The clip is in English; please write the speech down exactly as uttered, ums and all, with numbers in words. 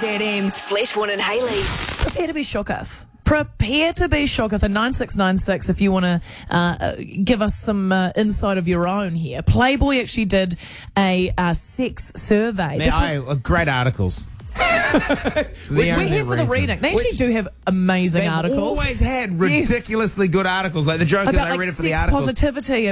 Z M's Fleshborn and Hayley. Prepare to be shooketh. Prepare to be shooketh. And nine six nine six, if you want to uh, give us some uh, insight of your own here. Playboy actually did a uh, sex survey. Now, This was, I, uh, great articles. we're here for the reading. They actually Which- do have amazing They've articles. always had Yes. ridiculously good articles. Like the joke is About I like read it for the sex articles. positivity